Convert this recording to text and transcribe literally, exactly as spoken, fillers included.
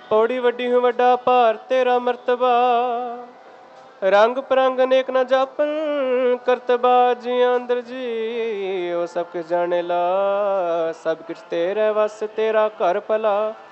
पौड़ी वड्डी हूँ वड्डा भार तेरा मर्तबा, रंग परंग अनेक न जापन करतबा। जी अंदर जी ओ सब किछ जाने ला, सब किछ तेरे वस तेरा घर भला।